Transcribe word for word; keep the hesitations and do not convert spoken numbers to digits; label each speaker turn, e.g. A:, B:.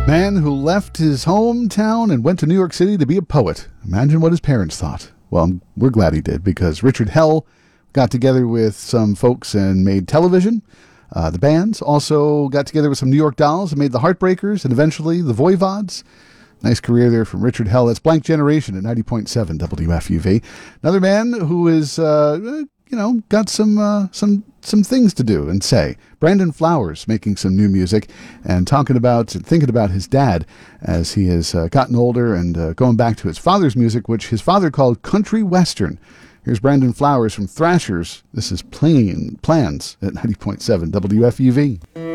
A: Man who left his hometown and went to New York City to be a poet. Imagine what his parents thought. Well, we're glad he did, because Richard Hell got together with some folks and made television. Uh, the bands also got together with some New York Dolls and made the Heartbreakers and eventually the Voivods. Nice career there from Richard Hell. That's Blank Generation at ninety point seven W F U V. Another man who is, uh, you know, got some uh, some some things to do and say. Brandon Flowers making some new music and talking about and thinking about his dad as he has uh, gotten older and uh, going back to his father's music, which his father called country western. Here's Brandon Flowers from Thrashers. This is Plain Plans at ninety point seven W F U V.